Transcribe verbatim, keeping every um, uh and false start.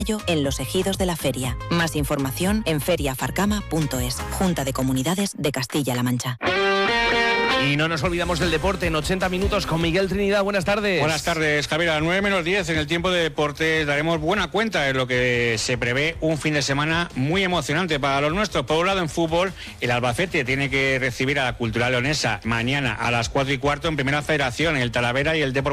en los ejidos de la feria. Más información en feria farcama punto es. Junta de Comunidades de Castilla-La Mancha. Y no nos olvidamos del deporte en ochenta minutos con Miguel Trinidad. Buenas tardes. Buenas tardes, Javier. A las nueve menos diez en el tiempo de deportes daremos buena cuenta de lo que se prevé un fin de semana muy emocionante para los nuestros. Por un lado, en fútbol, el Albacete tiene que recibir a la Cultural Leonesa mañana a las cuatro y cuarto en Primera Federación, el Talavera y el Depor